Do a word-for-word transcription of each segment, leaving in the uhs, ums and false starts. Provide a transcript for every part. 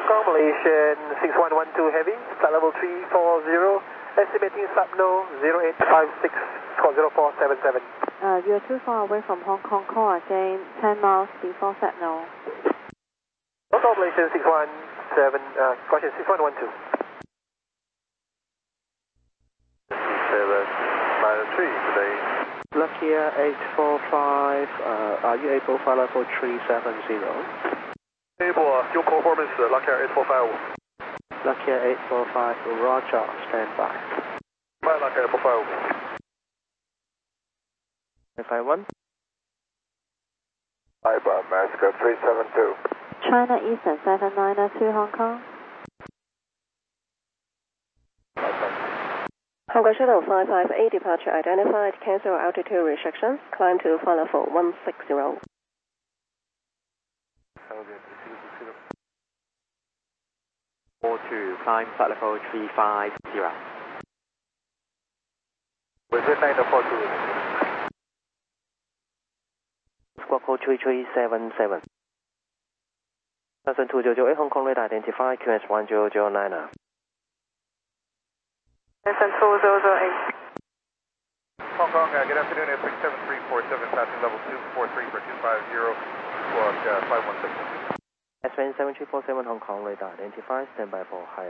Kong, Malaysian six one one two heavy, flight level three four zero, estimating subno zero eight five six, squawk zero four seven seven. Uh, you're too far away from Hong Kong, call again, ten miles before Setno. Hong Kong, Malaysian six one seven, uh, caution six one one two. seven nine three today. Lucky Air eight four five, uh, are you able flight level three seven zero? Able, fuel performance, Lucky Air eight four five. Lucky Air eight four five, roger, stand by. Bye, Lucky Air eight four five. nine five one. Bye, Bob, Mexico three seven two. China Eastern seven nine two Hong Kong. Hong Kong Shuttle five five eight departure identified, cancel altitude restrictions, climb to flight level one six zero. four two, climb flight level three five zero. Within nine four two. Squawk code three three seven seven. Person two zero zero eight Hong Kong radar identify Q S one zero zero nine. Person two zero zero eight. Hong Kong, uh, good afternoon, F six seven three four seven, passing level two four three for two five zero, squawk uh, five one six. S N seven three four seven Hong Kong radar identify, standby for higher.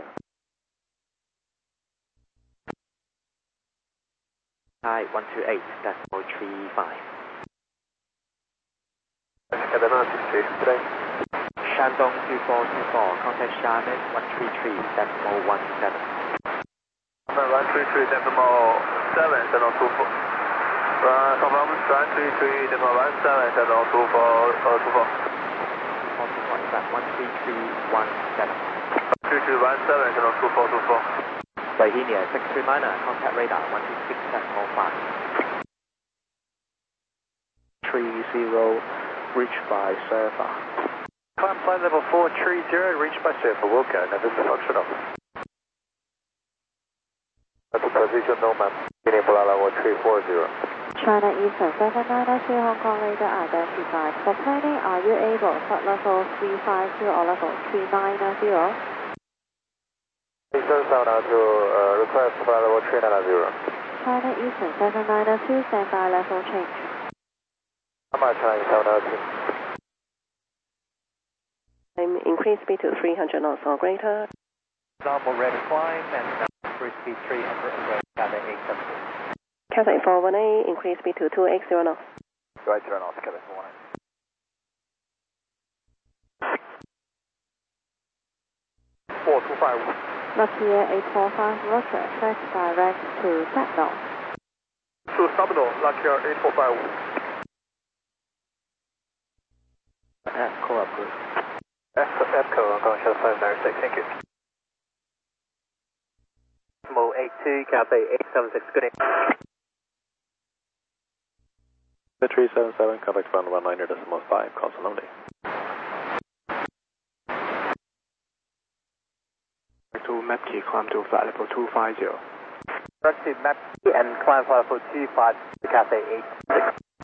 Hi, one two eight, decimal three five. Today. Shandong two four two four, contact Xiamen one three three, decimal one seven. one three three decimal seven, decimal two four. Uh, confirm one three three decimal one seven, decimal two four, uh, two four. Is that one three three one seven? three three one seven, decimal two four two four. Bohemia six three minor, contact radar one two six, decimal five. three zero, reached by server. Climb flight level four three zero, reached by server, Wilco, now this is functional. At the position, no map, meaning flight level three four zero. China Eastern seven nine two Hong Kong radar identified. For planning, are you able flight level three five zero or level three nine zero? Eastern seven nine two, uh, request flight level three nine zero. China Eastern seven nine two, standby level change. How much China seven nine two? Time increase speed to three hundred knots or greater. Normal ready climb and now cruise speed three hundred and ready, Cathay eight seven two. Cathay four one eight, increase speed to two eight zero knots. Right, zero knots, Cathay four one eight. four two five. Lucky Air eight four five, roger, track direct to Setno. To Subno, Lucky Air eight four five. Echo approved. Echo, I'm going to shut five nine six, thank you. Mo eight two, Cathay eight seven six, good day. three seven seven, contact one one nine decimal five, console only. To map key, climb to flight level two five zero. Direct to map and climb flight level two five to Cathay eight six.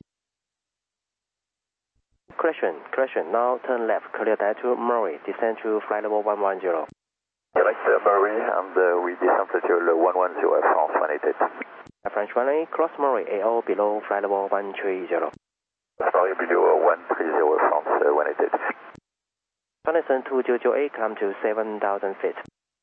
Correction, correction, now turn left, clear that to Murray, descend to flight level one one zero. Direct to Murray, and uh, we descend to one one zero, France one eight eight. French runway, cross Murray, A O below flight level one three zero. Sorry, below one three zero, France uh, one eight eight. Jonathan two zero zero eight, climb to seven thousand feet.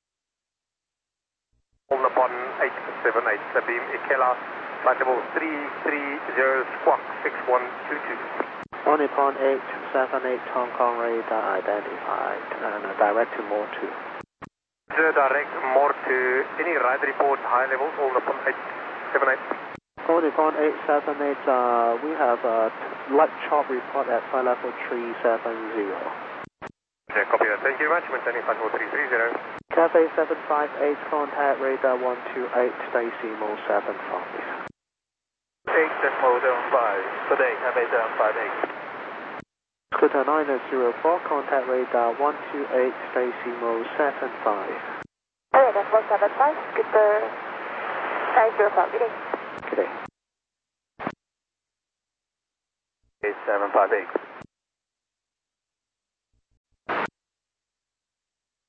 Hold upon eight seven eight, beam Ikela, flight level three three zero, squawk six one two two. On upon eight seven eight Hong Kong radar identified, and uh, direct to more two. Direct more to any ride report, high level, hold upon eight seven eight. On upon eight seven eight, uh, we have a light chop report at flight level three seven zero. Okay, copy that. Thank you very much. Maintaining flight level three three zero. Cathay seven five eight, contact radar one two eight, decimal seven five. eight decimal seven five, today, Cathay seven five eight. Scooter nine zero four, contact radar one two eight, decimal seven five. Alright, that's one seven five, Scooter nine zero five, good day. Good day. eight seven five eight.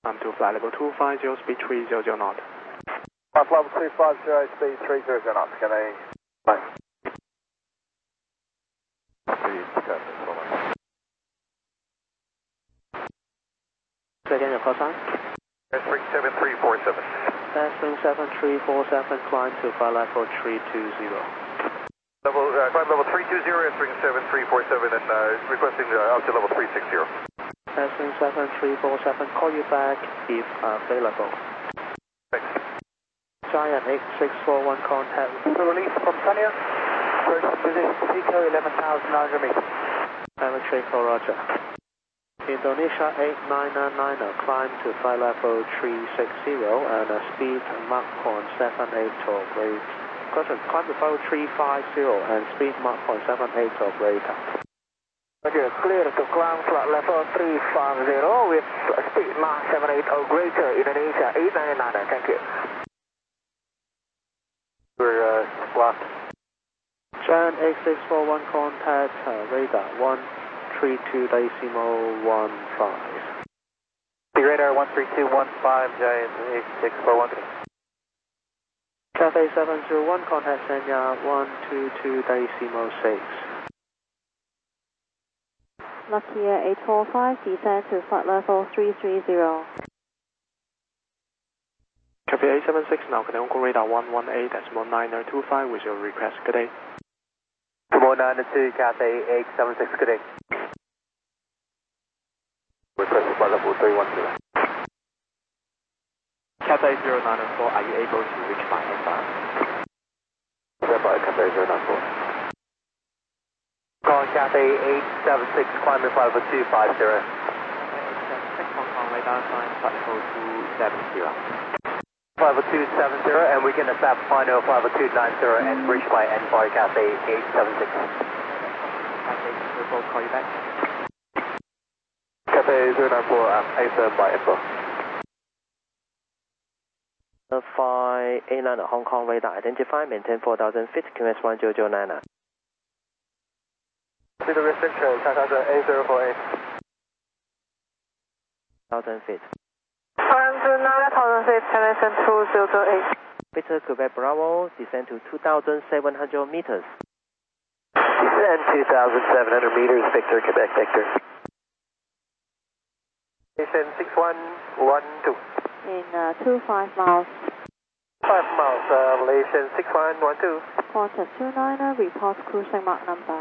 Climb to flight level two five zero, speed three hundred knots. Flight level two five zero, speed three hundred knots. Can I? Bye. Say again your call sign. three seven three four seven. Passing seven three four seven, climb to flight level three two zero. Level, uh, climb level three two zero, entering seven three four seven, and uh, requesting uh, up to level three six zero. Passing seven three four seven, call you back if available. Thanks. Giant eight six four one, contact. Release from Tanya. First position, Pico, eleven thousand nine hundred meters. Telemetry for Roger. Indonesia eight nine nine nine, climb to flight level three six zero and uh, speed Mach point seven eight or greater. Question, climb to level three five zero and speed Mach point seven eight or greater. Roger, clear to climb flight level three five zero with speed Mach seven eight or greater, Indonesia eight nine nine, thank you. We're uh, blocked. Giant eight six four one, contact uh, radar one three two decimal one five. The radar one three two one five, Giant eight six four one. Cathay seven zero one, contact Sanya one two two decimal six. Lucky Air eight four five, descend to flight level three three zero. Cathay eight seven six, now can Uncle radar one one eight decimal nine zero two five with your request. Good day. Tomorrow nine two, Cathay eight seven six, good day. Request flight level three one zero. Cathay zero nine four, are you able to reach by N bar? Stand by, Cathay zero nine four. Calling Cathay eight seven six, climbing flight level two five zero. six Hong Kong radar sign, flight level two seven zero. Flight level two seven zero, and we can establish final flight level two nine zero and reach by N bar, Cathay eight seven six. Cathay will both call you back. Cathay zero nine four, eight seven by N bar. five eight nine, Hong Kong radar, identify, maintain four thousand feet, Q S one zero zero nine. See the restriction, Tata eight zero four eight. one thousand feet. Climb to nine thousand feet, elevation two zero zero eight. Victor Quebec Bravo, descend to two thousand seven hundred meters. Descend two thousand seven hundred meters, Victor, Quebec, Victor. Descend six one one two. In uh, two five miles. five miles, uh, Malaysian six one one two. Qantas two niner, report cruising mark number.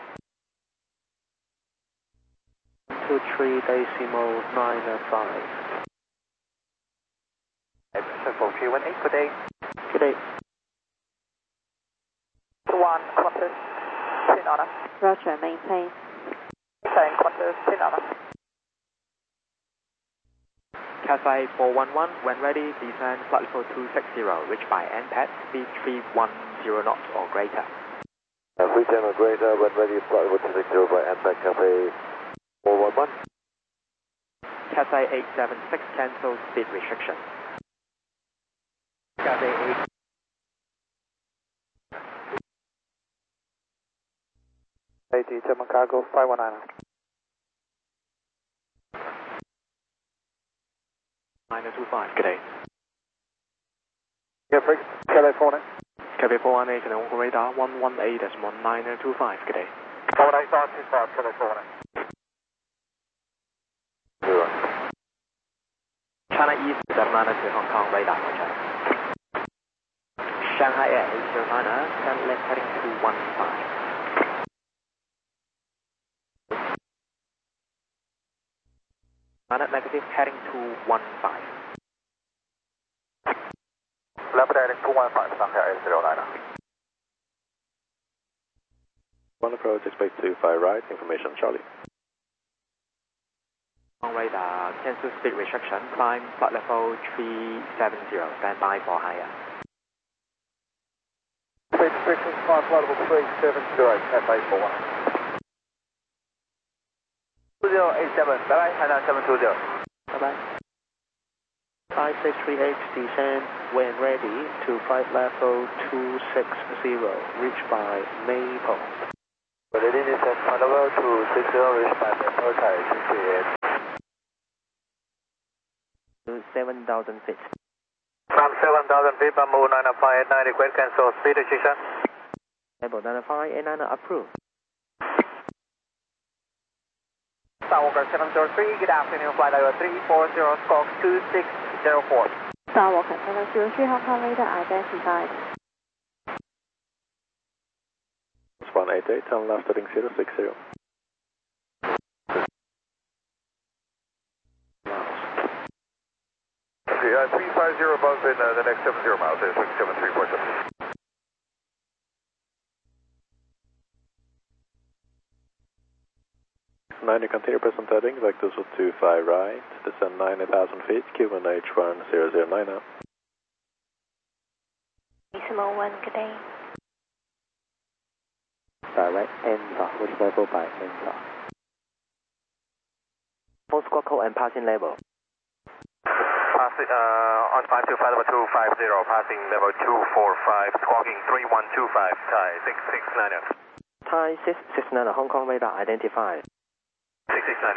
two three decimal nine five. four three one eight, good day. Good day. one, Qantas, ten honor. Roger, maintain. Saying Qantas, ten honor. Cathay four one one, when ready, descend flight level two six zero, reach by N P A D, speed three one zero knots or greater. Uh, three ten or greater, when ready, flight level two six zero by N P A D, Cathay four one one. Cathay eight seven six, cancel speed restriction. Cathay eight. eighty, German cargo, five one nine. nine zero two five, good day. Yeah, break, California. Cathay four one eight, can Uncle radar one one eight decimal nine zero two five, good day. four one eight, two five, California. Zero. China East seven nine to Hong Kong radar, Roger. Shanghai Air eight zero nine, turn left heading to one five. China negative heading to one five. Left heading to one five, Shanghai eight zero nine. One approach, expect two five right, information Charlie. On radar, cancel speed restriction, climb flight level three seven zero, stand by for higher. Speed restriction, climb flight level three seven zero, F A four one. two zero eight seven, bye bye, Hainan seven two zero. Bye bye. five six three eight, descend when ready to flight level two six zero, reach by Maple. Ready descend flight level two six zero, reach by Maple, 谢谢。 seven thousand feet. From seven thousand feet, Bamboo nine five eight nine, request cancel, speed decision. Level nine five eight nine approved. Skywalker seven zero three, good afternoon, flight level three four zero, squawk two six zero four. Skywalker seven zero three, Hong Kong radar identified. one eight eight, turn left heading zero six zero. Okay, uh, three five zero above in uh, the next seven zero miles, there's six seven three four seven. ninety continue present heading, vectors of two five right, descend ninety thousand feet, Q N H one zero zero nine now. Decimal one, good day. Direct enter, which level by enter. Full squawk code and passing level. Passing, uh, on five two five level two five zero, passing level two four five, squawking three one two five, Thai six six nine. Thai six six nine, Hong Kong radar identified. six six nine.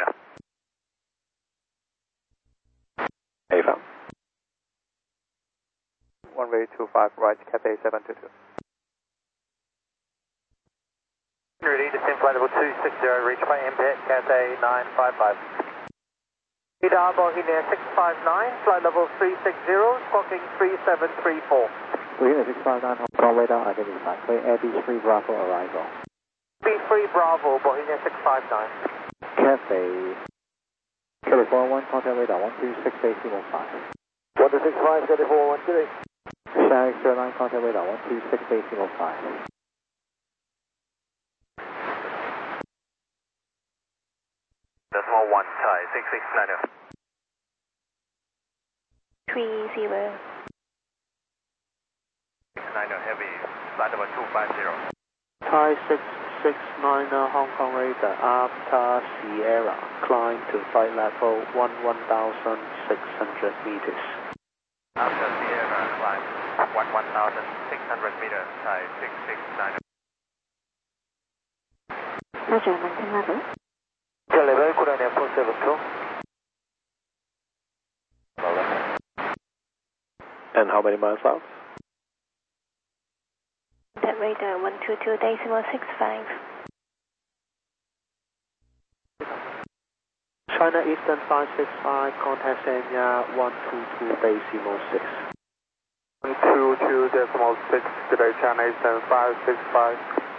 A F A M. One way two five, right, Cathay seven two two. Ready, descend flight level two six zero, reach by impact, Cathay nine five five. Radar Bohemia six five nine, flight level three six zero, squawking three seven three four. Bohemia six five nine, Hong Kong radar identified. Clear Air B three Bravo arrival. B three Bravo, Bohemia six five nine. Cathay, California one, contact radar one two six decimal five. one two six five, California one three. Shanghai zero nine, contact radar one two six decimal five. Decimal one, Thai six six nine. Three zero. nine heavy, flight level two five zero. Thai six six nine, Hong Kong radar after Sierra, climb to flight level one one thousand six hundred meters. After Sierra, climb one one thousand six hundred meters, Thai six six nine. Roger, maintain level. Level, good on four seven two. And how many miles out? That radar one two two decimal six five. China Eastern five six five, contact Sanya one two two decimal six. one two two decimal six, good day, China Eastern five six five.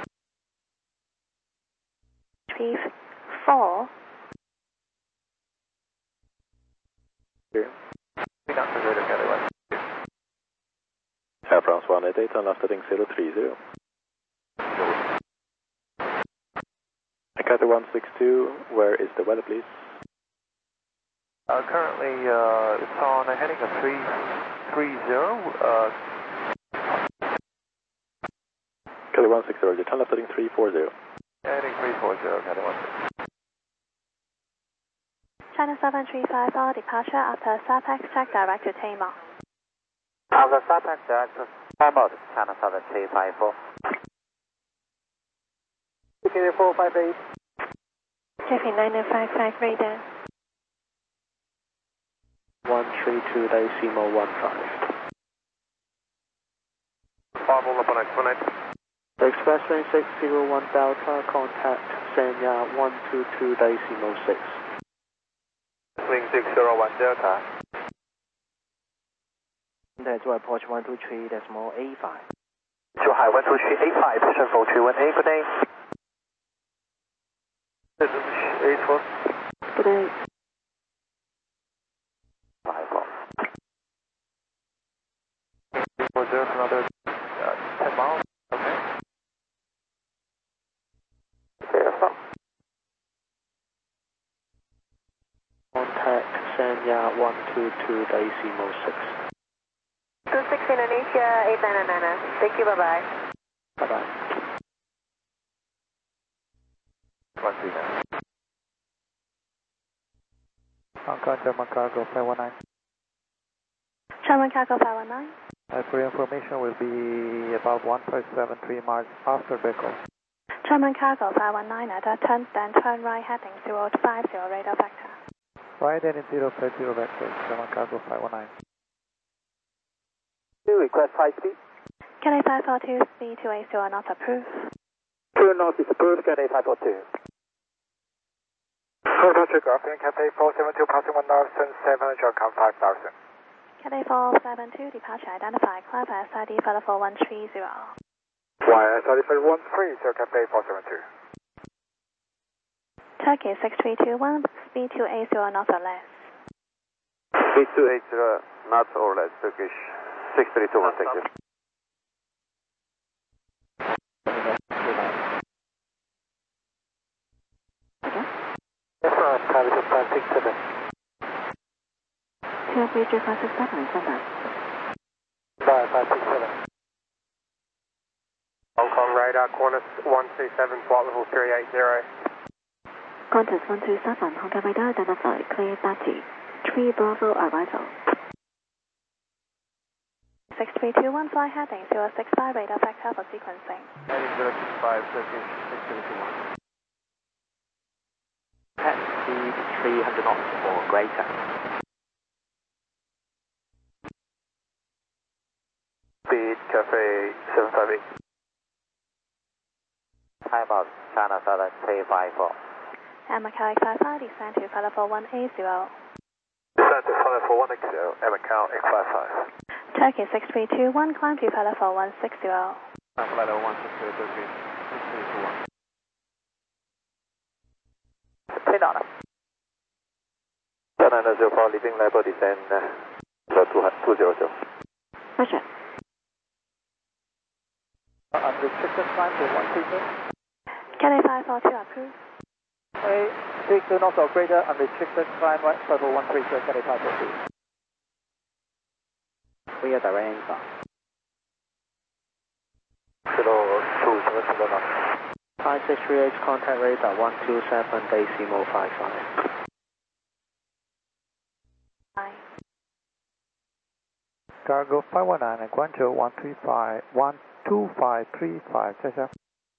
Three four. Here. Air France one eight eight, turn left heading zero three zero. Cathay one six two, where is the weather please? Uh, currently, uh, it's on a heading of three three zero. Uh, Cathay one six zero, turn left heading three four zero. heading three four zero, Cathay one six. China seven three five, all departure after SAPEX check direct to Tamar. After SAPEX direct to Tamar, China seven three five four. K four five eight. J P nine five five radar. one three two decimal one five. Bravo, Level nine. Express train six zero one Delta, contact Sanya one two two decimal six. Wing six zero one Delta. That's why approach one two three decimal eight five. Zhuhai one two three eight five, Shenzhou three one eight, good day. This is eight four. Good day. five four. Reserve another uh, ten miles, okay. Okay, Contact Sanya one two two decimal six. two six Indonesia eight nine nine. Thank you, bye bye. Bye bye. one three nine. Hong Kong German cargo five one nine. German cargo five one nine. Uh, for your information, will be about one five seven three miles after Beko. German cargo five one nine at a turn, then turn right heading zero five zero radar vector. Flight heading zero five zero vector, German cargo five one nine. Request high speed. Cathay five four two, speed two eight zero knots approved. Two knots is approved, Cathay five four two. Departure Garfield, Cathay four seven two, passing one thousand seven hundred, com five thousand. Cathay four seven two, departure identified, climb S I D Flight level one three zero. Y S I D Flight one three zero, Cathay four seven two. Turkey six three two one, speed two eight zero knots or less. Speed two eight zero knots or less, Turkish six three two one, thank you. Pilot five six seven. Turkey five six seven, send that. Five five six seven. Hong Kong radar, Qantas one two seven, flight level three eight zero. Qantas one two seven, Hong Kong radar identified, clear Batty. three Bravo arrival. six three two one, fly heading zero six five, radar factor for sequencing. Heading zero six five, Turkish six seven two one. Pet speed three hundred knots or greater. Speed Cathay seven five eight. Hi about China Southern three five four. And Macau X five five, descend to flight level one eight zero. Descend to flight level one eight zero, Macau X five five. Turkey six three two one, climb to flight level one six zero. Flight level one six zero, Turkey six three two one. Clean on. China nine zero four, leaving level descend uh, two zero zero. Roger. Unrestricted climb to one three zero. Cathay five four two approved. A six two knots or greater, unrestricted climb right level one three zero, Cathay five four two. Clear direct answer. Kilo two seven seven knots. five six three eight, contact radar one two seven, decimal five five. Bye. Cargo five one nine and Guangzhou one three five, one two five three five, check out.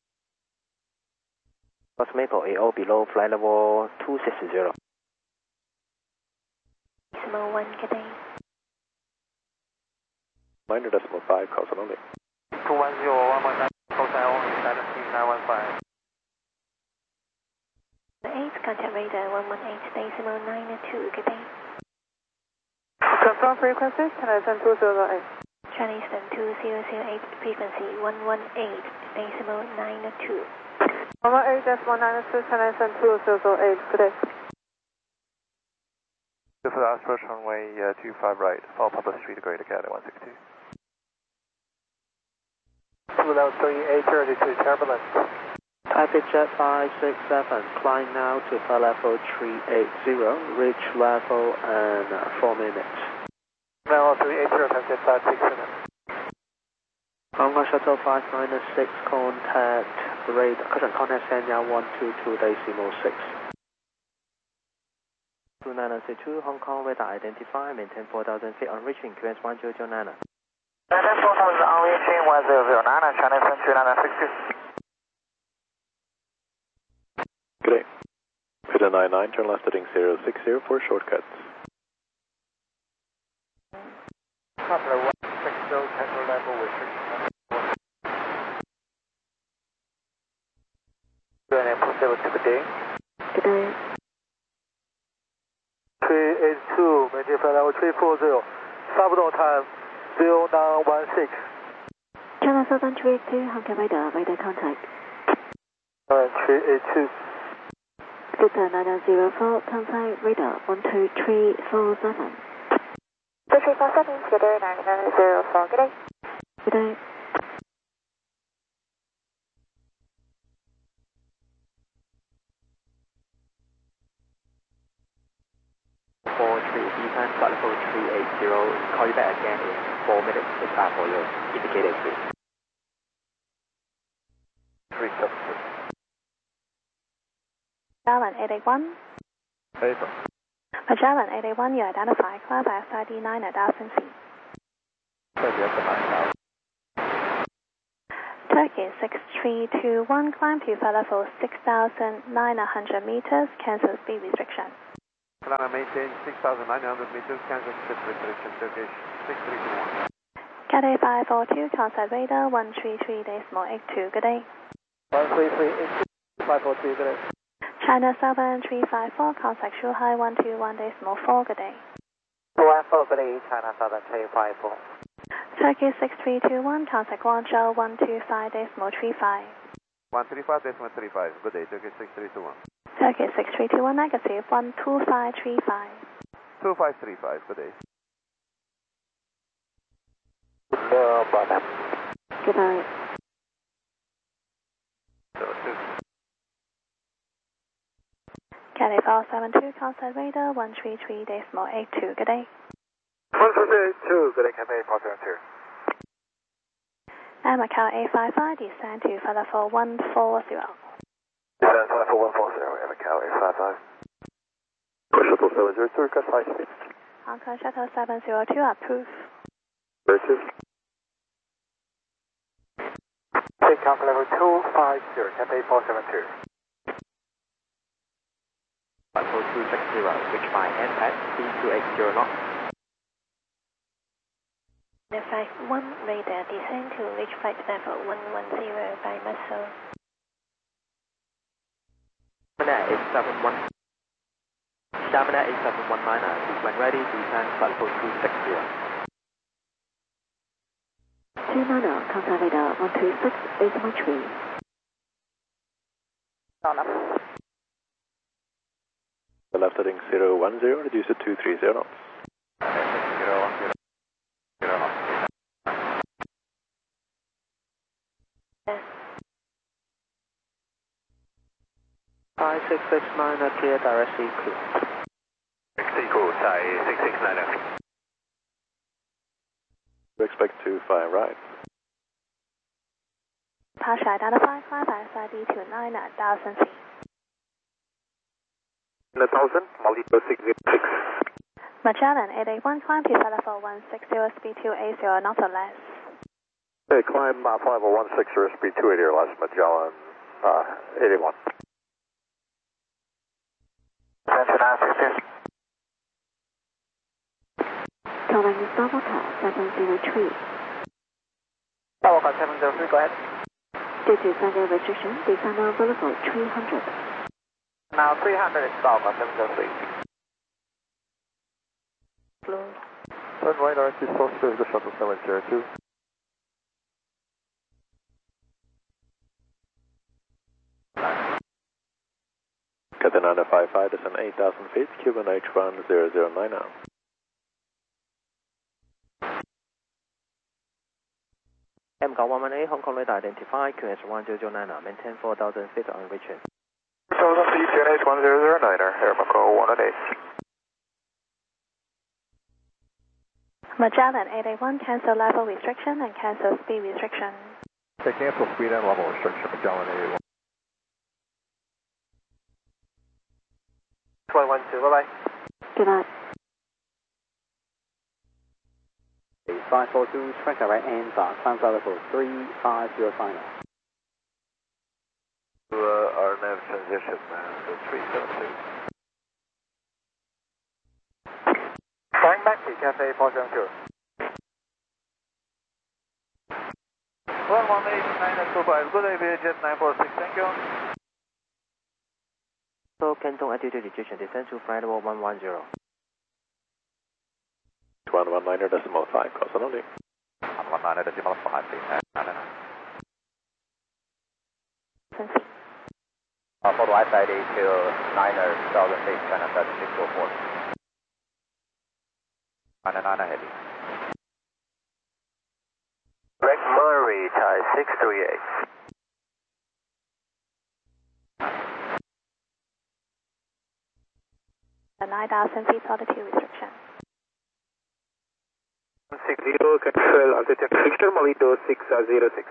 Maple A O below flight level two six zero. Decimal one, Cathay. Minor decimal five, call sign only. two one zero one one nine, call sign only, seventeen nine one five. eight, contact radar one one eight, decimal nine two, Cathay. Confirm frequency, China Eastern two zero eight. Chinese Eastern two zero zero eight, frequency one one eight, decimal nine two. one one eight, decimal nine two, China Eastern two zero zero eight, good day. For the approach runway uh, two five right, follow Papa Street, Greater Canada one six two. two level three eight zero to turbulence. Taipei Jet five six seven, climb now to flight level three eight zero, reach level in uh, four minutes. Level three eight zero, Taipei Jet five six seven. Hong Kong Shuttle five nine six, contact radar, contact Sanya one two two, decimal six. two nine zero two, Hong Kong radar identify, maintain four thousand feet on reaching Q S one zero zero nine. Maintain four thousand on reaching one zero zero nine, China Eastern two nine six two. Good day. Pita nine nine, turn left heading zero six zero for shortcuts. Coupler one six zero, temporal level restriction. Good airport level two, good day. Good day. three eight two, maintain flight level three four zero. Subdoor time zero nine one six. China Southern three eight two, Hong Kong radar, radar contact. Alright, three eight two. Victor nine zero four, contact radar one two three four seven. two three four seven, Skitter nine nine zero four, good day. Good day. four three, descend flight level three eight zero, call you back again in four minutes to start for your indicated speed. three seven two. Magellan eight eight one. Paper. Magellan eight eight one, you identify, climb S I D nine thousand feet. Turkey six three two one, climb to flight level six thousand nine hundred meters, cancel speed restriction. Lana maintain six thousand nine hundred meters, cancel shift restriction, Turkish six three two one. Cathay five four two, contact radar one three three decimal eight two, good day. one three three eight two, five four two, good day. China Southern three five four, contact Shuhai one two one decimal four, good day. one four, good day, China Southern three five four. Turkey six three two one, contact Guangzhou one two five decimal three five. one three five decimal three five, good day, Turkish six three two one. Turkey six three two one, negative one two five three five. two five three five, good day. No problem. Good night. Cathay four seven two, contact radar one three three decimal eight two, good day. one three three eight two, good day, Cathay four seven two. And Macau eight five five, descend to flight level one four zero. Descend flight level one four zero, Air Macau eight five five. Push shuttle seven zero two, request high speed. Hong Kong Shuttle seven zero two, approved. Very two. Take off level two five zero, Cathay four seven two. Flight level two six zero, reach by N P A D speed two eight zero knots. The five one radar descend to reach flight level one one zero by muscle. Stamina eight seven one. Stamina eight seven one niner, when ready, descend flight level two six zero. two nine zero, contact radar one two six decimal three. The left heading zero one zero, reduce to two three zero knots. zero one zero. zero knots. five six six nine, clear direct sea crew. Equal, Thai six six nine zero. We expect two five right. Departure identified, five S I D two nine thousand feet. one thousand, Maldito six zero six. Magellan eight eight one, climb to flight level one six zero, speed two eight zero, knots or less. Hey, climb uh, flight level one six zero, speed two eighty or less, Magellan uh, eight eight one. Calling is Novoca seven zero three. Novoca seven zero three, go ahead. Due to flight restriction, descend on level three hundred. Now three hundred is Novoca seven zero three. Blue. Turn right, R T four space, go shuttle seven zero two. Cathay nine five five, descend eight thousand feet, Cuban H one zero zero nine now. M nine one one eight, Hong Kong radar identified, Q S one zero zero nine, maintain four thousand feet on reaching. four thousand feet, Q N H one zero zero nine, Air Macau one eight. Magellan eight eight one, cancel level restriction and cancel speed restriction. Okay, cancel speed and level restriction, Magellan eight eight one. one one two, bye-bye. Good night. five four two, track direct and bar, climb flight level three five zero final. To uh, our nav transition, man, so three seven two. Flying back to Cathay four seven two. one one eight nine two five, good day, Vietjet nine four six, thank you. So Canton altitude reduction, descend to flight level one one zero. one one nine decimal five, cross and only. one one nine decimal five, please. Uh, photo I S I D to niner thousand feet, China seven six four four. nine nine heavy. Greg Murray, Thai six three eight. The nine thousand feet altitude restriction. six zero, control altitude fixture, Maldito six zero six.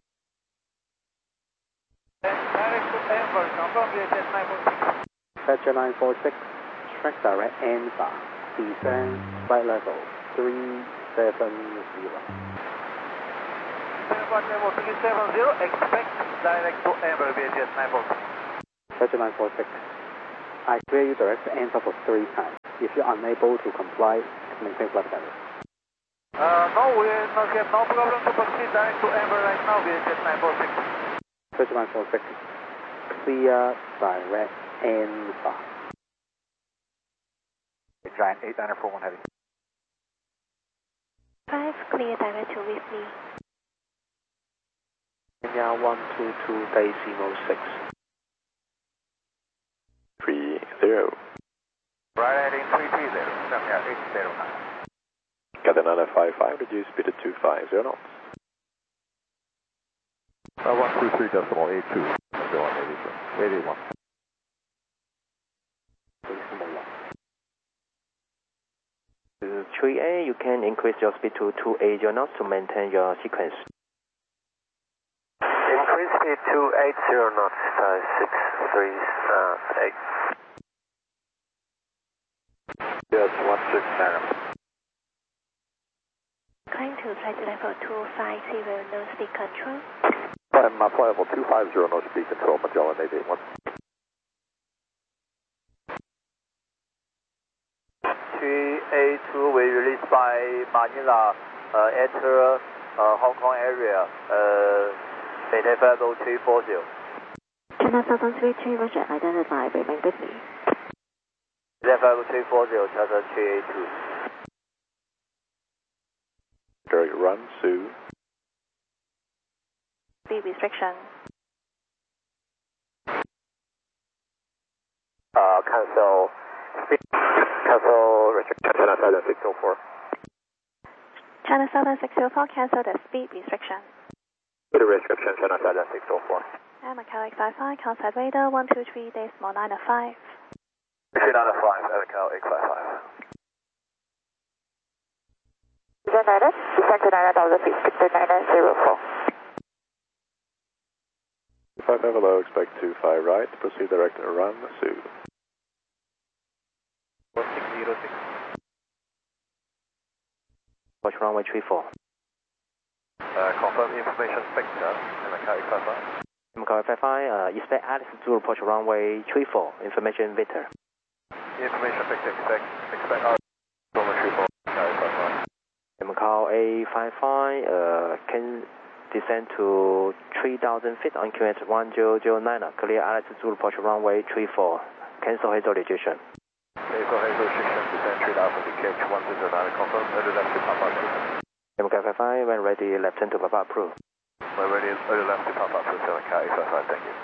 Direct to Amber, confirm Vietjet nine four six. Fetcher nine four six, track direct and bar, descend flight level three seven zero. Flight level three seven zero, expect direct to Amber, Vietjet nine four six. Fetcher nine four six, I clear you direct to answer for three times. If you're unable to comply, maintain flight status. Uh, no, we not have no problem to proceed direct to Amber right now. We just nine four six. thirty-one four six. Clear direct answer. Giant eight nine four one heavy. five, clear direct to Whitley. Kenya one two two decimal six. three zero. Right heading three three zero, Kenya eight zero nine. Cathay nine five five, reduce speed to two five zero knots. Uh, one two three decimal eight two. Go on, eighty two. eight eight one. This is three A, you can increase your speed to two eighty knots to maintain your sequence. Increase speed to eight zero knots, uh, six three eight. Yes, one six nine. Climb to flight level two five zero, no speed control. Climb uh, flight level two five zero, no speed control, Magellan eight eight one. three A two, we released by Manila, uh, enter uh, Hong Kong area, uh, maintain flight level three four zero. China Southern three three, Roger, identify, remain Whitley. Maintain flight level three four zero, China three A two. Direct run, Sioux. Speed restriction. Uh, cancel. Cancel restriction, China Southern six oh four. China Southern six oh four, cancel the speed restriction. Speed restriction, China Southern six oh four. And Macau eight five five, contact radar one two three decimal nine five. three nine five, Macau eight five five. United, descend to nine thousand feet, Victor nine zero four. five five below, expect two five right, proceed direct run, Sioux. six zero six. Watch runway three four. Uh, confirm information spectre, Macau eight five five. Macau eight five five, uh, expect Alice to approach runway three four, information Victor. Information spectre, expect, expect our runway three four, Macau eight five five. Macau eight five five, uh, can descend to three thousand feet on Q S one zero zero nine, clear Alice to approach runway three four, cancel hazel rejection. Hazel, hazel restriction, descend three thousand feet, K H one zero zero nine, confirm, early left to Papa two. Macau eight five five, when ready, left turn to Papa approved. When ready, early left to Papa two, Macau eight five five, thank you.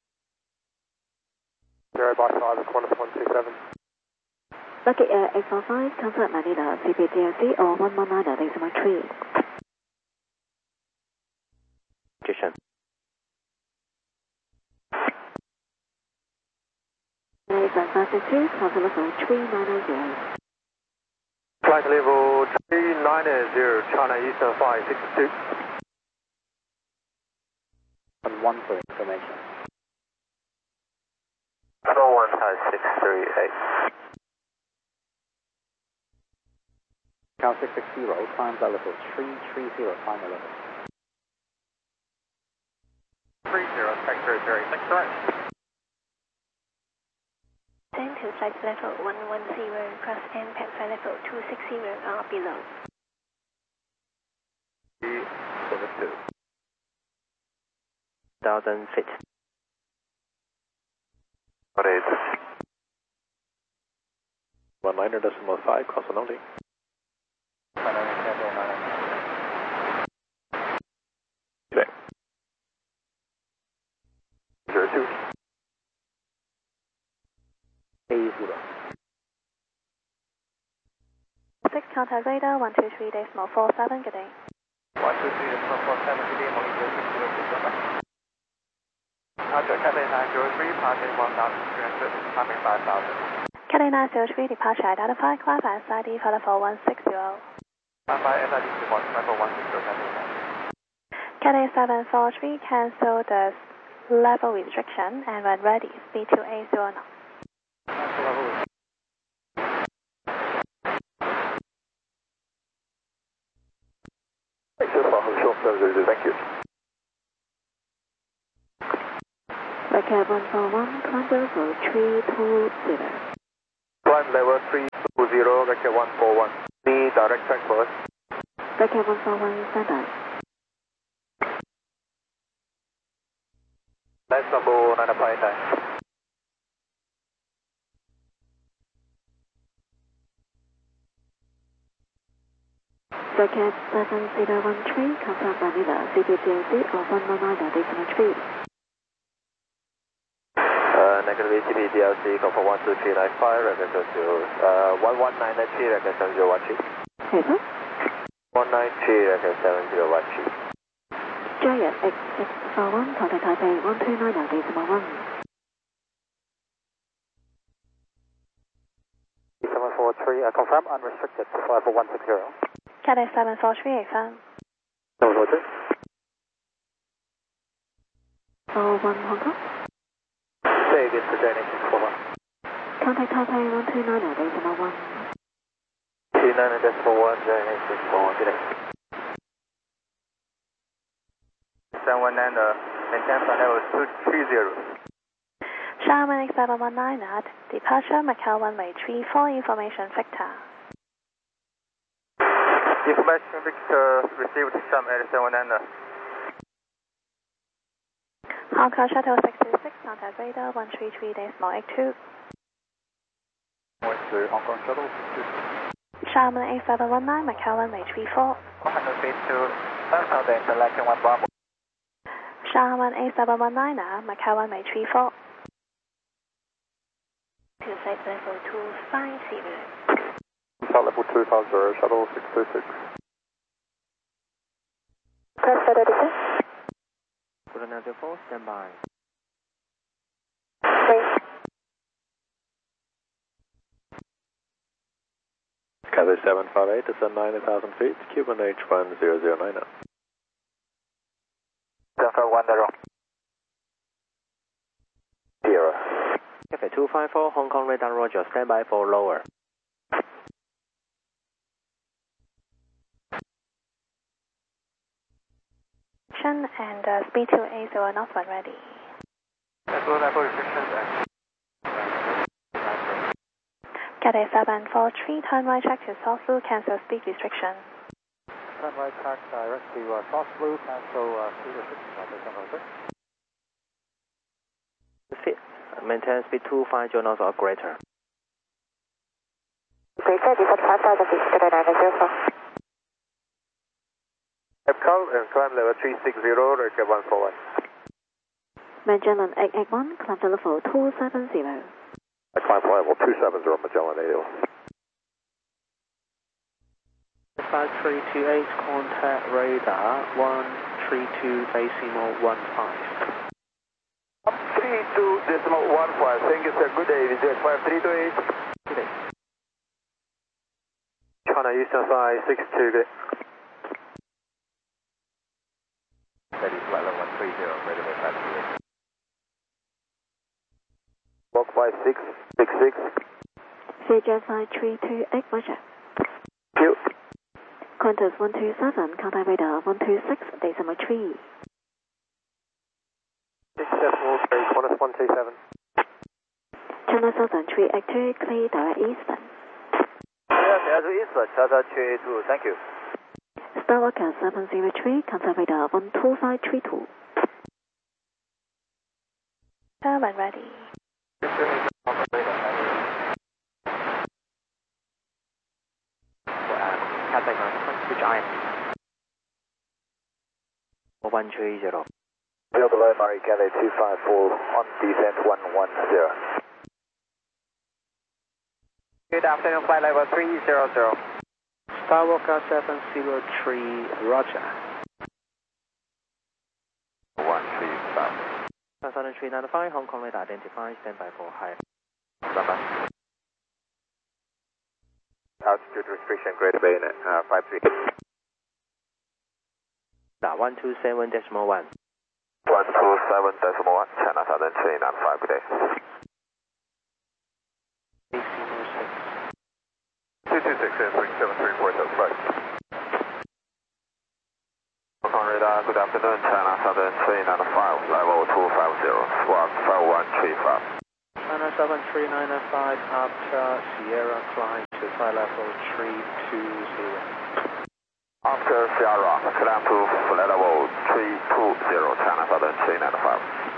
Zero by five, it's one one two seven. Lucky Air eight four five, contact Manila, C P T S C or one one nine decimal three. Rejection. Nathan five six two, contact level three nine zero. Flight level three nine zero, China Eastern five six two. And one for information. four one five six three eight. Cal six six zero, climb flight level three three zero, final level. three zero, Spectre zero six, correct. Descend to flight level one one zero, cross impact flight level two six zero or below. seven two. Thousand feet. What is one niner decimal five, constant only. Okay. Zero two. A zero. Six, contact radar one two three decimal four seven, good day. one two three decimal four seven, good day, Molly zero six zero six, over. Roger, Cathay nine zero three, passing one thousand three hundred, climbing five thousand. Cathay nine zero three, departure identified, climb by S I D for level one six zero. Climb by S I D to one, level one six zero, Cathay nine. Cathay seven four three, cancel the level restriction and when ready, speed to eight zero knots. Cancel level restriction. Thank you. Lucky Cab one four one, climb to level three two zero. Climb level three two zero, vector one four one. The direct track for us. Cab one four one, stand by. That's number nine five nine. Cab seven zero one three, confirm Manila, C P T A C of one nine nine decimal three. Uh, negative C P D L C, confirm one two three nine five, record zero, uh, one one nine nine three, record seven zero one three. Paper. one nine three, record seven zero one three. Giant X six four one, contact Taipei one two nine decimal one. seven four three, uh, confirm unrestricted, five four one six zero. Cathay seven four three, affirm. seven four three. four one Hong Kong. Say again for Chinese six four one. Contact Taipei one two nine decimal one. two nine decimal one, Chinese six four one, good day. seven one nine, uh, maintain flight level two three zero. Sharman X seven one nine at departure Macau runway three four, information Victor. Information Victor received Sharman X seven one nine. Hong Kong Shuttle six two six, contact radar one three three decimal eight two. Point to Hong Kong Shuttle six two six. Sharman X seven one nine, Macau runway three four. one hundred feet to southbound and selection one Bravo. Sharman A seven one nine at Macau runway three four. To flight level two five zero. Flight level two five zero, Shuttle six two six. Press further descent. Good another four, stand by. Thanks. Cathay seven five eight, descend nine thousand feet, Cuban H one zero zero nine zero. Delta one zero. Zero. Cathay two five four, Hong Kong radar Roger, stand by for lower. And uh, speed to A zero knots when ready. Level level restrictions and. Cathay seven four three, turn right track to South Blue, cancel speed restriction. Turn right track direct to uh, South Blue, cancel uh, speed restrictions. Speed, maintain speed two five zero knots or greater. Greater, descent five thousand feet, good nine zero four. Epcal and climb level three six zero, record one four one. Magellan eight eight one, climb to level two seven zero. Climb for level two seven zero, Magellan eight eight one. five three two eight, contact radar one three two decimal one five. three two decimal one five, thank you sir, good day, visit five three two eight. Good day. China Eastern Side six two, good day. Steady flight level one three zero, ready for taxi. Walk by six six six. C J five three two eight, Roger. Q. Qantas one two seven, contact radar one two six decimal three. six decimal three, Qantas one two seven. China Southern three eight two, clear direct eastern. Yes, eastern, China three eight two, thank you. Starwalker seven zero three, contact radar one two five three two. Turn when ready. Cathay nine, switch I M. one three zero. Real below Murray, Cathay two five four, on descent one one zero. Good afternoon, flight level three zero zero. Starwalker seven zero three, Roger. one three five. Southern three nine five, Hong Kong radar identified, stand by for high. Bye-bye. Altitude restriction, Greater Bay, uh, five three. one two seven decimal one. one two seven decimal one, China Southern three nine five, good day. two two six and three seven three four seven five. Hong Kong radar, good afternoon, China Southern three nine five, level two five zero, squawk five three five. China seven three nine five after Sierra climb to flight level three two zero. After Sierra, climb to flight level three two zero, China seven three nine five.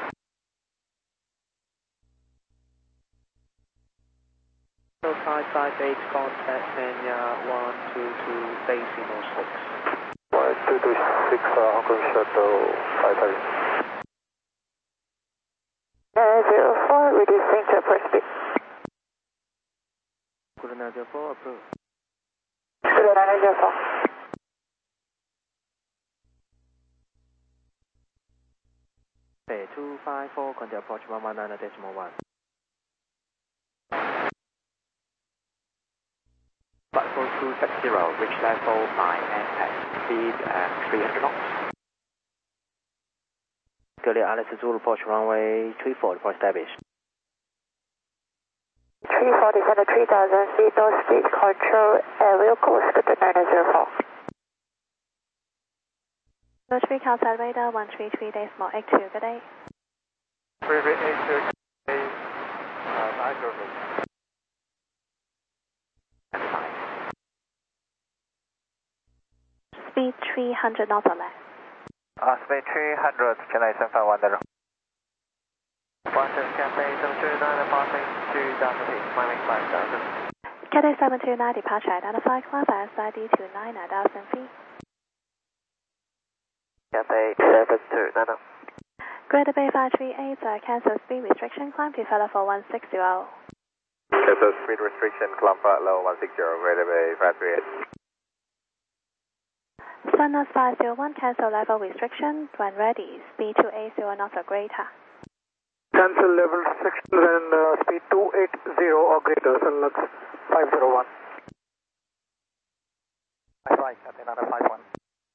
five five eight, contact Kenya one two two decimal six. one two two six, uh, Hong Kong Shuttle five five. Uh, zero four, reducing to approach speed. Good night, zero four, approve. Good night, zero four. Okay, two five four, contact approach one one nine decimal one. Flight level two sixty, reach level by N P E T, speed at three hundred knots. Clear Alice Zulu, approach runway three four, report established. three four, descend to three thousand feet, no speed control, uh, real course, good night, zero four. Zero three, contact radar one three three decimal eight two, good day. three three eight two, uh, nine zero eight. Speed three hundred knots or less. Uh, speed three hundred, Chennai seven five one zero. Washington Cathay seven two nine, passing two thousand feet, climbing five thousand. Cathay seven two nine, departure identified, climb by S I D to nine thousand feet. Cathay seven two nine. Greater Bay five three eight, uh, cancel speed restriction, climb to flight level one six zero. Cancel speed restriction, climb flight level one six zero, Greater Bay five three eight. Sunrise five zero one, cancel level restriction, when ready, speed two eight zero knots or greater. Cancel level restriction and uh, speed two eight zero or greater, Sunlux five zero one. Five right, Cathay nine five one.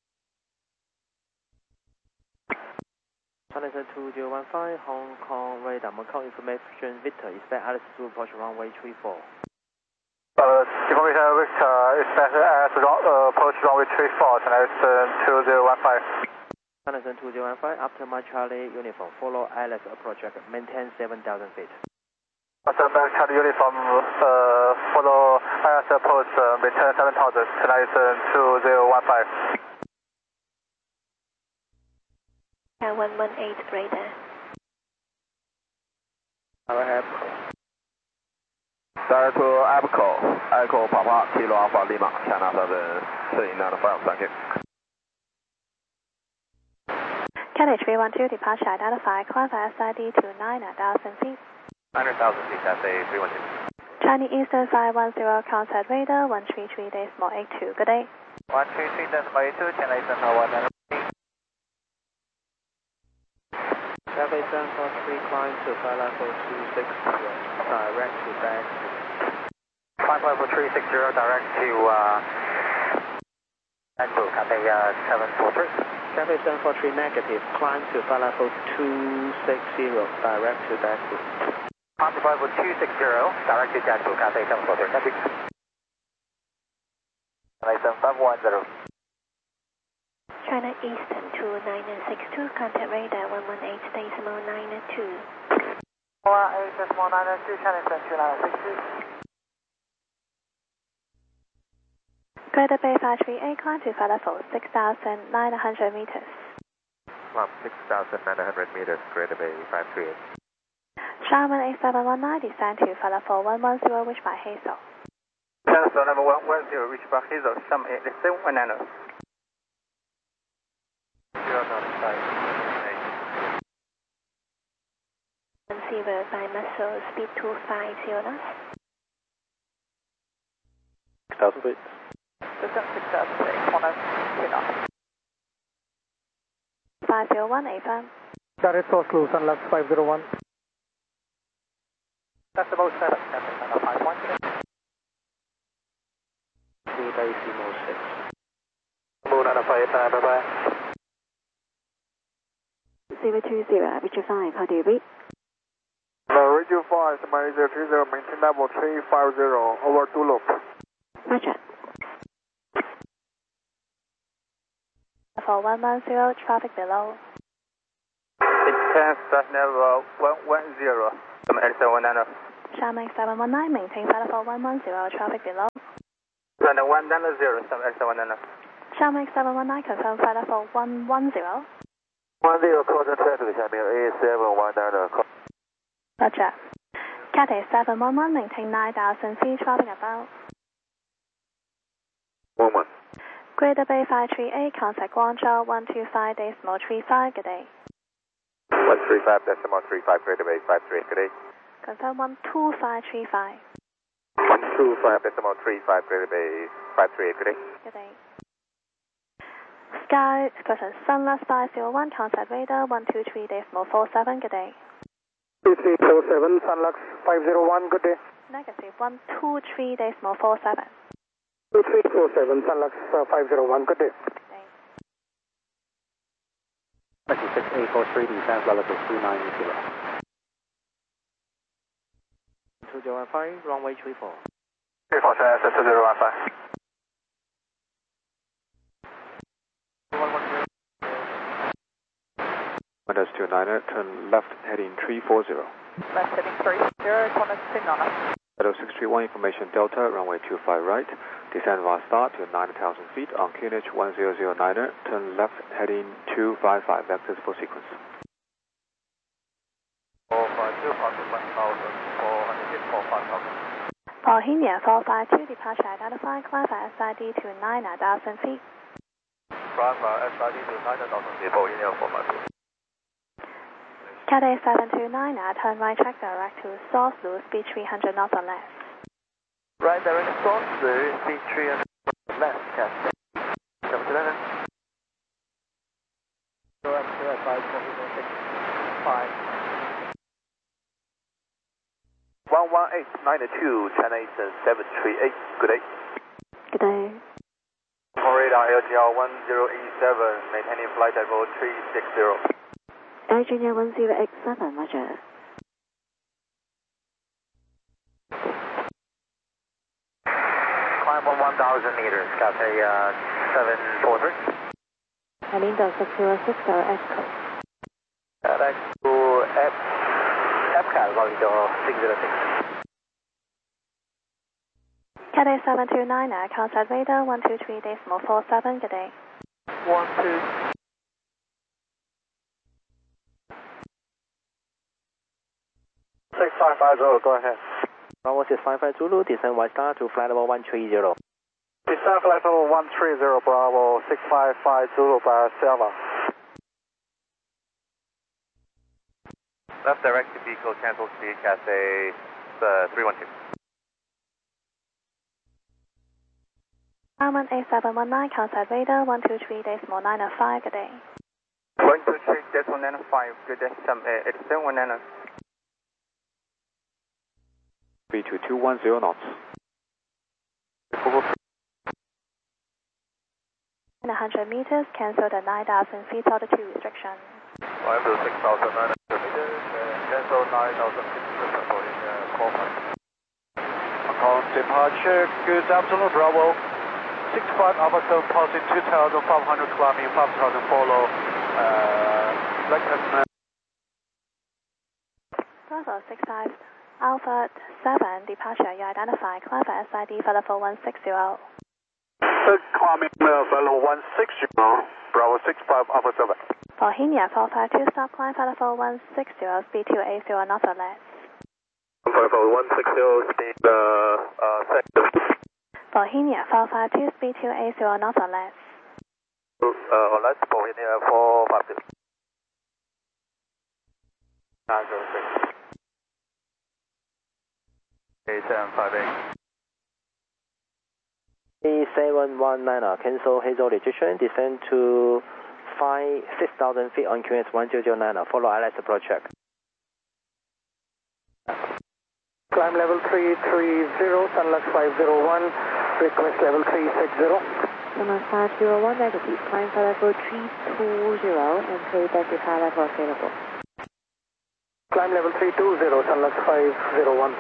China two zero one five, Hong Kong radar, Macau information, Victor, expect Alice Zulu, approach runway three four. Uh, information Victor, expect as uh, approach runway three four, China two zero one five. China two zero one five, after my Charlie uniform, follow Alice approach, maintain seven thousand feet. After my Charlie uniform, uh, follow Alice approach, uh, maintain seven thousand, China two zero one five. And one one eight, greater. Our airport. Direct to Abaco, Echo Papa, Kilo Alpha Lima, China seven three nine five, thank you. Cathay three one two, departure identified, climb by S I D to nine thousand feet. nine thousand feet, Cathay three one two. Chinese Eastern five one zero, contact radar one three three decimal eight two, good day. one three three decimal eight two, Chennai seven five one zero. Cathay seven four three, climb to flight level two six zero, direct to back. Flight level three six zero, direct to uh, Cathay uh, seven four three. Cathay seven four three negative, climb to flight level two six zero, direct to Daegu. Climb to flight level two six zero, direct to Daegu, Cathay seven four three, thank you. Chennai seven five one zero. China Eastern two nine six two, contact radar one one eight decimal nine two. one eight decimal nine two, China seven two nine six two. Greater Bay five three eight, climb to flight level six thousand nine hundred meters. Climb six thousand nine hundred meters, Greater Bay five three eight. Sharman eight seven one nine, descend to flight level one one zero, reached by Hazel. China number one one zero, reach by Hazel, Sharman eight seven one nine. Receiver by muscle, speed two five zero knots. six thousand feet. System six thousand feet, one nine two knots. five zero one, A firm. Direct Oslo, Sunlux five zero one. That's about seven, Cathay nine five one. two decimal six. Moon nine five eight, bye bye. zero two zero, Richard five, how do you read? Uh, Radio five, Somali zero three zero, maintain level three five zero, over two loop. Roger. Level one one zero, traffic below. It's Can start level one one zero. Some L seven one nine. Shamrock seven one nine, maintain flight level one one zero, traffic below. Runway one nine zero, some L seven one nine. Shamrock seven one nine, confirm flight level one one zero. one zero, cross traffic 下面 A seven one nine. Roger. Cathay seven one one, maintain nine thousand feet, traffic above. one one. Greater Bay five three eight, contact Guangzhou one two five decimal three five, good day. one three five decimal three five, Greater Bay five three eight, good day. Confirm one two five three five. one two five decimal three five, Greater Bay five three eight, good day. Good day. Sky, person Sunless five zero one, contact radar one two three decimal four seven, good day. two three four seven, Sunlux five zero one, good day. Negative one two three decimal four seven. two three four seven, Sunlux uh, five zero one, good day. six eight four three, descent level two nine zero. two zero one five, runway three four. three four seven, two zero one five. Windows two niner, turn left heading three four zero. Left heading three zero, Thomas Sinana. Meadow six three one, information Delta, runway two five right. Descend via start to nine thousand feet on Q N H one zero zero niner, turn left heading two five five, vectors for sequence. four five two, passing one thousand four hundred, four five thousand. Bohemia four five two, departure identified, climb for S I D to nine thousand feet. Climb for S I D to nine thousand feet, Bohemia four five two. Cathay seven two nine, turn right track direct to South Loop, speed three hundred knots or less. Right direct South Loop, speed three hundred left, Cathay seven two nine. Direct to S I D six five. one one eight nine two, China Eastern seven three eight, good day. Good day. On radar L G R one zero eight seven, maintaining flight level three six zero. Air Junior one zero eight seven, roger. Climb on one thousand meters, Cathay uh, seven four three. Heading to six zero six zero Echo. Direct to F, FCAT, going to six zero six. Cathay seven two nine, contact radar one two three decimal four seven, good day. one two. six five five zero, go ahead. Bravo six five five Zulu, descend wide start to flight level one three zero. Descend flight level one three zero, Bravo six five five Zulu, Bratislava. Left direct to vehicle, cancel speed, Cathay uh, three one two. Iron eight seven one nine, contact radar one two three decimal nine five, good day. one two three decimal nine five, good day, some eight seven one nine. three two two one zero knots. one hundred meters, cancel the nine thousand feet altitude restriction. Climb to six thousand nine hundred meters, cancel nine thousand feet restriction for in four five. On departure, good afternoon, Bravo. six five Alpha seven, passing two thousand five hundred, climbing five thousand, follow. Uh, Lincoln. Bravo six five Alpha seven, departure, you identify, climb for S I D for level one six zero. Climbing uh, level one six zero, Bravo six five Alpha seven. Bohemia four five two, stop climb for level one six zero, speed two eight zero knots or less. Level one six zero, speed uh, uh, second. Bohemia four five two, speed two eight zero knots or less. Uh, or less, Bohemia four five two. nine zero six. eight seven five eight. A seven one nine, cancel Hazel rejection, descend to five six thousand feet on Q N H one zero zero nine, follow I L S approach check. Climb level three three zero, Sunlux five zero one, request level three six zero. Sunlux five zero one, negative, climb for level three two zero, and pay back with high level available. Climb level three two zero, Sunlux five zero one.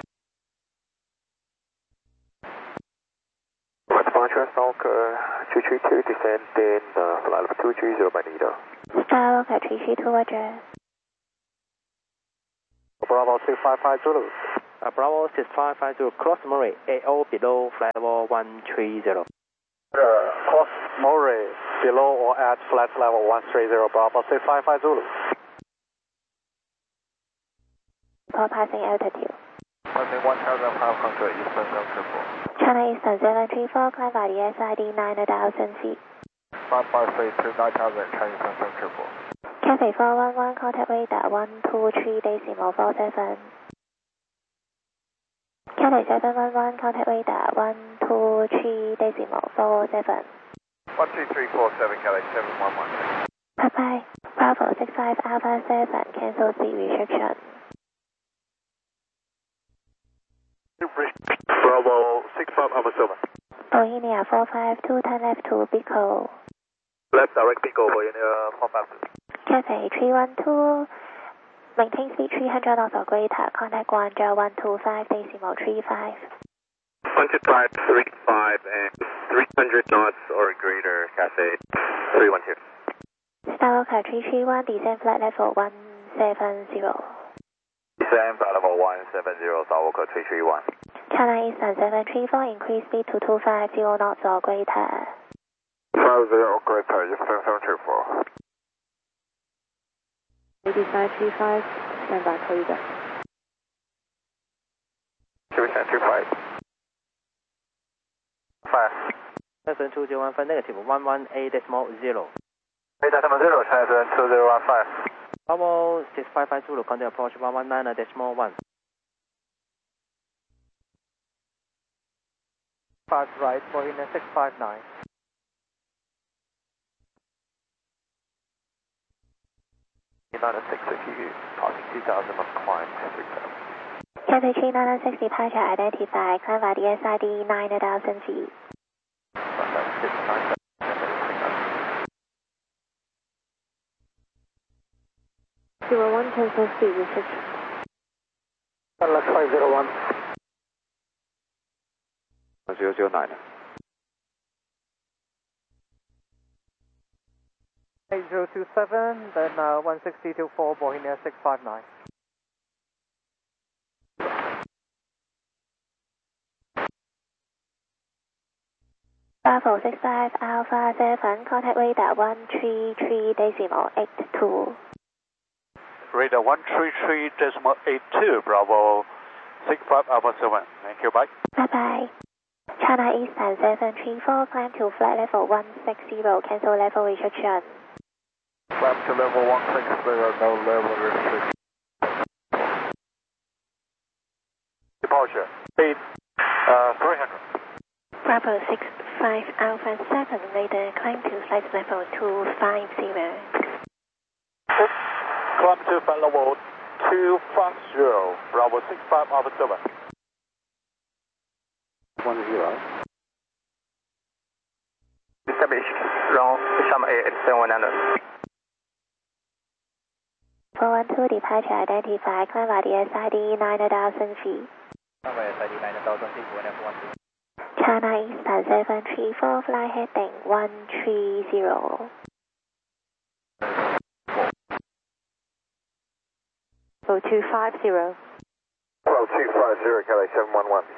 Departure, Stalker two three two, descend in uh, flight level two three zero by Nito. Star three three two, roger. Bravo six five five Zulu. Uh, Bravo six five five Zulu, cross Murray, A O below flight level one three zero. Uh, cross Murray, below or at flight level one three zero, Bravo six five five Zulu. For passing altitude. Passing one thousand five hundred Eastern seven three four. China Eastern seven three four, climb by the S I D nine thousand feet. five five three to nine thousand, China Eastern seven three four. Cathay four one one, contact radar one two three decimal four seven. Cathay seven one one, contact radar one two three decimal four seven. one two three four seven, Cathay seven one one. Bye bye. Bravo six five Alpha seven, cancel speed restriction. Bravo six five Alpha seven. Bohemia four five two, turn left to Pico. Left direct Pico, Bohemia four five two. Cathay three one two, maintain speed three hundred knots or greater, contact Guangzhou one two five decimal three five. one two five three five and three hundred knots or greater, Cathay three one two. Starwalker three three one, descend flight level one seven zero. Descend flight level one seven zero, Starwalker three three one. China Eastern seven three four, increase speed to two five zero knots or greater. five zero or greater, Eastern seven three four. eighty-five three five, stand by corridor. seven three five. five. seven two zero one five, negative one one eight decimal zero. eight decimal zero, China seven two zero one five. Bravo six five five Zulu, contact approach one one nine decimal one. Pass right, Bohemia six five nine. United six if you passing two thousand on climb three seven. Cathay three nine six, departure identified, climb by the S I D nine thousand feet. zero one, cancel speed restriction. Left five zero one. zero zero nine. eight zero two seven, then uh, one sixty two four, Bohemia six five nine. Bravo six five Alpha seven, contact radar one three three decimal eight two. Radar one three three decimal eight two, Bravo six five Alpha seven. Thank you, bye. Bye bye. China Eastern seven three four, climb to flight level one six zero, cancel level restriction. Climb to level one six zero, no level restriction. Departure, speed uh, three hundred. Bravo six five Alpha seven, radar climb to flight level two five zero. Climb to flight level two five zero, Bravo six five Alpha seven. one zero. Establish wrong, Sham A at seven one nine. four one two, departure identified, climb by the S I D nine thousand feet. Climb by S I D nine thousand feet, one F one two. China Eastern seven three four, fly heading one three zero. Oh two five zero. Bravo two five zero, Cathay seven one one.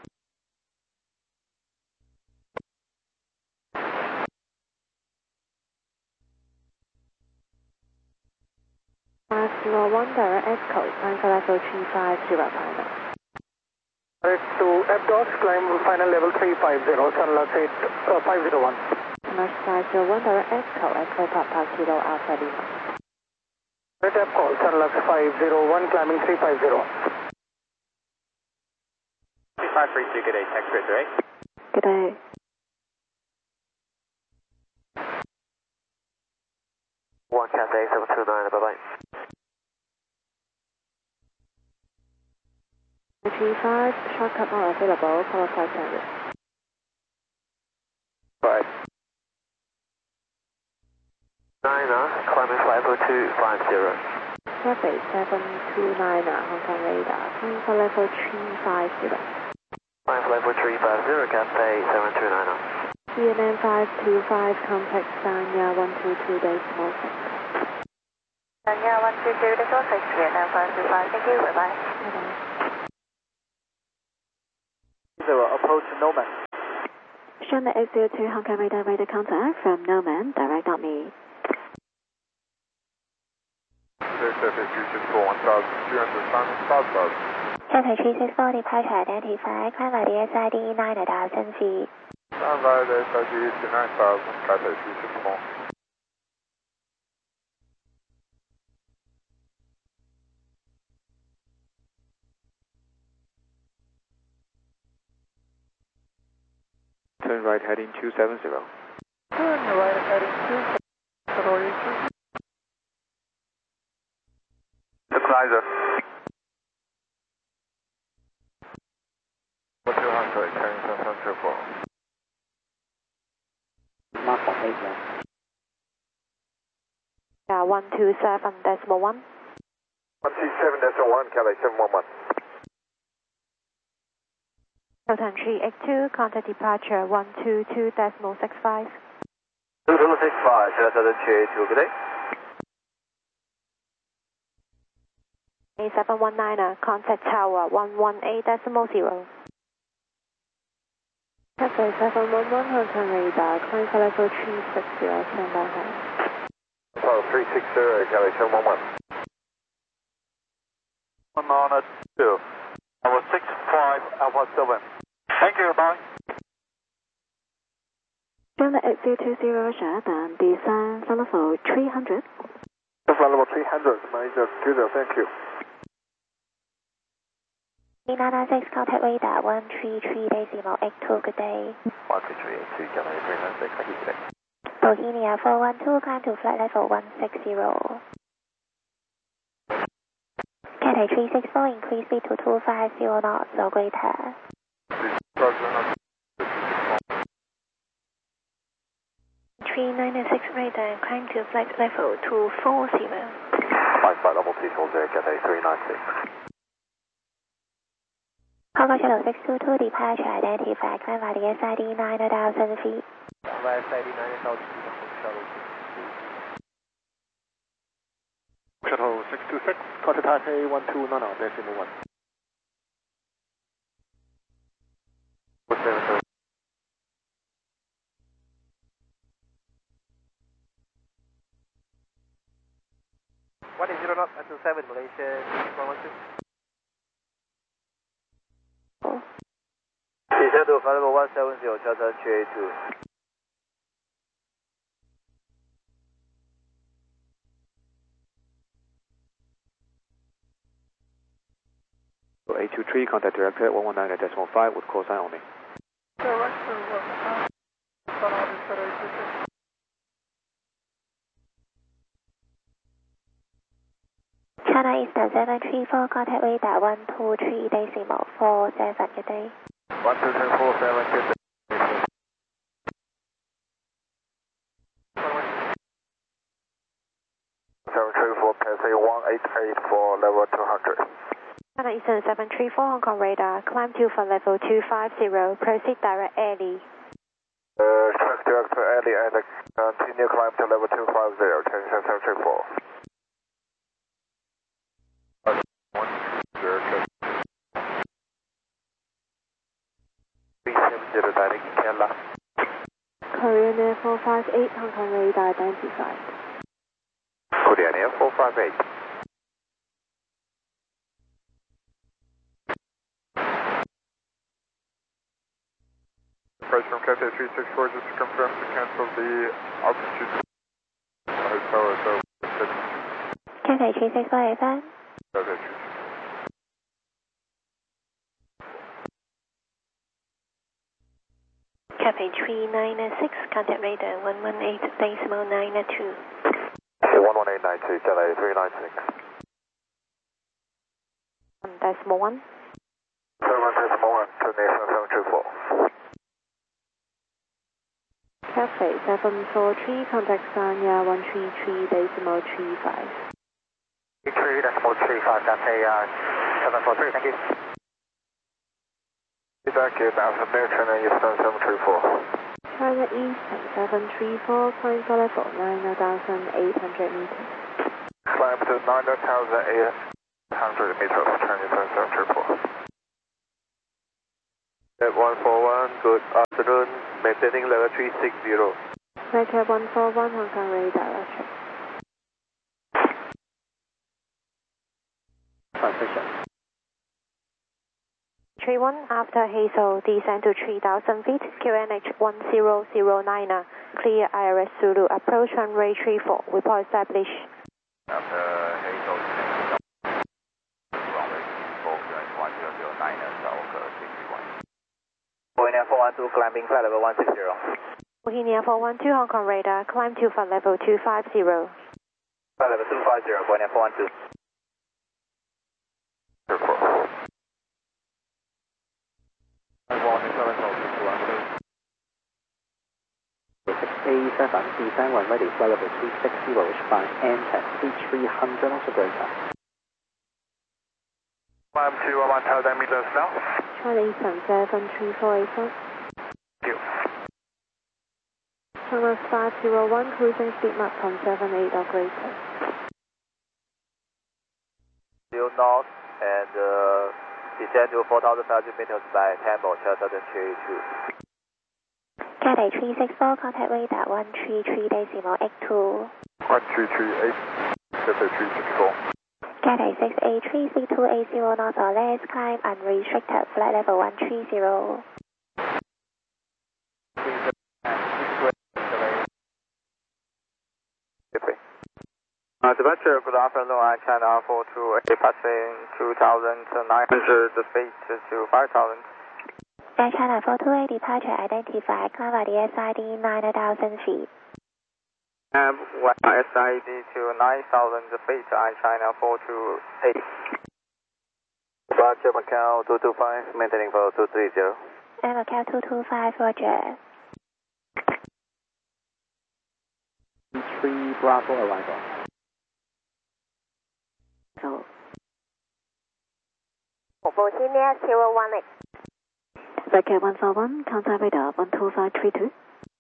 five zero one, direct Echo, climb for level three five zero, final. Direct to F dot, climb final level three five zero, Sunlux eight, uh, five zero one. Sunlux five zero one, direct Echo, Echo Papa Kilo Alpha Lima. Direct F call, Sunlux five zero one, climbing three five zero. three five three two, good day, tax grid, right? Good day. one Cathay seven two nine, bye bye. three five, shortcut not available, follow five hundred. Right. nine, uh, climbing flight level two five zero. Cathay seven two nine, Hong Kong radar, climb for level three five zero. Climb flight level three five zero, Cathay seven two nine. C N N five two five, contact Sanya one two two decimal six. Yeah, one two zero decimal six, Vietnam five two five, thank you, bye bye. Zero, approach Noman. China eight zero two, Hong Kong radar, radar contact from Noman, direct on me. Cathay three six four, departure identified, climb by the S I D nine thousand feet. Climb by the S I D nine thousand, Cathay three six four. Turn right heading two seven zero. Turn right heading two seven zero. Supervisor. two hundred, turning seven two four. Mark on eight left. Yeah, one two seven decimal one. one two seven decimal one, Cathay seven one one. Hilton three eight two, contact departure one two two decimal six five. two two six five, Hilton three eight two, good day. A seven one niner, contact tower one one eight decimal zero. Cathay seven one one, Hilton radar, climb for level three six zero, stand by home. Tower three six zero, Cathay seven one one. One on two. Alpha six five, Alpha seven. Thank you, bye. China eight zero two zero, Roger, then descend for level three hundred. Flight level three hundred, Malaysia Studio, thank you. D nine nine six, contact radar one three three decimal eight two, good day. one two three eight two, Cathay three nine six, thank you, good day. Bohemia four one two, climb to flight level one six zero. Cathay three six four, increase speed to two five zero knots or greater. three nine six radar, climb to flight level two four zero. Flight flight level two four zero, Cathay three nine six. Hong Kong Shuttle six two two, departure identified, climb by the S I D nine thousand feet. By S I D nine thousand feet, Shuttle Shuttle six two six, contact Taipei one two nine zero, decimal one. one zero knots, two seven, Malaysia one one two. Descend to flight level one seven zero, Delta three eight two. eight two three, contact director one one nine decimal five with call sign only. Director one China Eastern seven three four, contact radar one two three decimal four seven, good day. one two three four seven, good day. seven three four, Cathay one eight eight for level two hundred. China Eastern seven three four, Hong Kong radar, climb to for level two five zero, proceed direct Airly. Uh, track director Airly and continue climb to level two five zero, ten seven three four. Korean Air four five eight, Hong Kong radar identified. Korean Air four five eight. Approach from Cathay three six four, just to confirm to cancel the altitude. Tower, so. Cathay three six four, Cathay Cathay three six four. Cathay three nine six, contact radar one one eight decimal nine two. one one eight nine two, Cathay three nine six. One decimal one. seven decimal one, seven seven two four. Cathay seven four three, contact Sanya one three three decimal three five. three decimal three five, Cathay seven four three, thank you. Thank you, Alpha Newton and Eastern seven three four. China Eastern seven three four, climb for level nine thousand eight hundred meters. climb to nine thousand eight hundred meters, turn first after four. At one four one, good afternoon, maintaining level three six zero. Vector one four one, Hong Kong redirection. Transition. three one, after Hazel, descend to three thousand feet, Q N H one zero zero nine, clear I R S Zulu, approach runway three four, report established. After Hazel, runway four, one zero zero nine, South sixty-one. Bohemia four one two, climbing flight level one six zero. Bohemia four one two, Hong Kong radar, climb to flight level two five zero. Flight level two five zero, Bohemia four one two. six A seven, descend when ready, flight level three six zero, which by N ten, speed three hundred knots greater. Climb to one thousand meters now. Charlie seven seven three four eight four. Thank you. Channel five zero one, cruising speed Mach one seven eight or greater. Still north and uh, descend to four thousand five hundred meters by Temple, Charter three two. Cathay three six four, contact radar one three three decimal eight two. one three three eight, Cathay three six four. Cathay six eight three, speed two eight zero knots or less, climb unrestricted, flight level one three zero. Uh, departure, good afternoon, I China four two eight, passing two thousand nine hundred feet to five thousand. Air China four two eight, departure identified, climb at the S I D nine thousand feet. Um, S I D to nine thousand feet, I China four two eight. Departure Macau two two five, maintaining for two three zero. Air Macau two two five, roger. three Bravo arrival. So. Bohemia zero one eight. Vector one four one, contact radar one two five three two.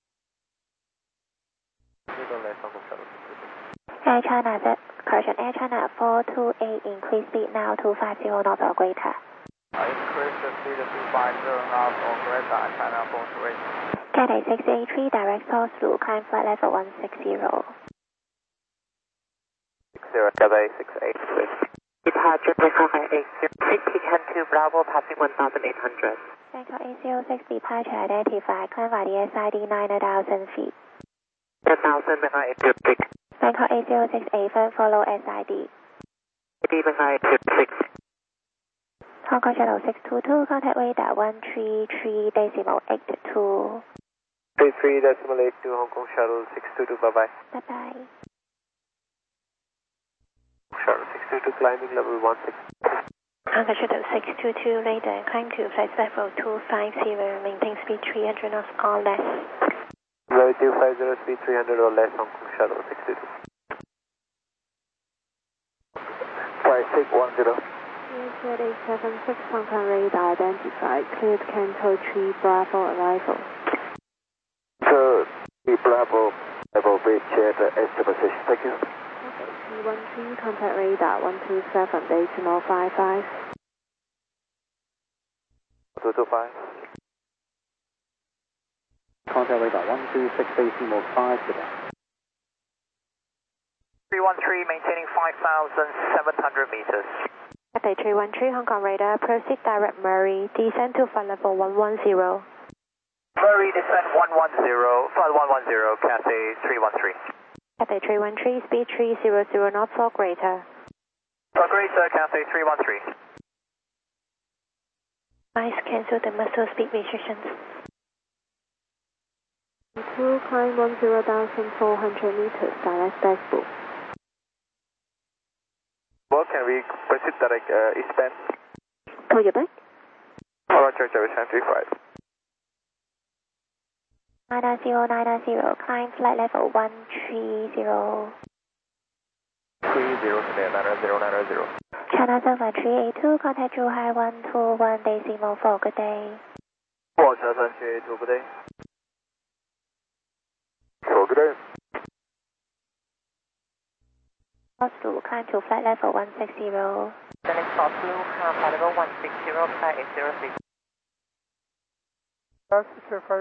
Air China, correction, Air China four two eight, increase speed now two five zero knots or greater. I increase the speed to two five zero knots or greater, China four two eight. Cathay six eight three, direct source through, climb flight level one six zero. six zero, Cathay six eight six. Departure, takeoff at eight zero six, Tican two Bravo, passing one thousand eight hundred. Bangkok eight zero six, departure identified, climb at the S I D nine thousand feet. one thousand, Bangkok eight zero six. Bangkok eight zero six, A, firm follow S I D. Bangkok eight zero six. Hong Kong Shuttle six two two, contact radar one three three decimal eight two. three three decimal eight two, Hong Kong Shuttle six two two, bye bye. Bye bye. Shuttle six two two, climbing level one six. Hong Kong Shuttle six two two, radar, climb to flight level two five zero, maintain speed three hundred knots or less. Level two five zero, speed three hundred or less, Hong Kong Shuttle six two two. five six one zero. eight seven six, Hong Kong radar identified, cleared Canto three Bravo arrival. So, three Bravo, level bridge at the exit position, thank you. Okay, three one three, contact radar one two seven decimal five five. two two five. Contact radar one two six decimal five today. three one three, maintaining five thousand seven hundred meters. Cathay three one three, Hong Kong radar, proceed direct Murray, descend to flight level one one zero. Murray, descend one one zero, flight one one zero, Cathay three one three. Cathay three one three, speed three hundred knots or greater. For greater, Cathay three one three. Ice cancel the muscle speed restrictions. two, climb one zero thousand four hundred meters, direct backbook. Well, can we proceed direct uh, eastbound? Call you back. Alright, Church, I three five. nine zero nine zero, climb flight level one three zero. three zero, nine zero nine zero. China seven three eight two, contact Zhuhai one two one decimal four, good day. four seven three eight two, good day. So, good day. Blue, climb to flight level one six zero. Select South Blue, uh, flight level one six zero, flight eight zero six.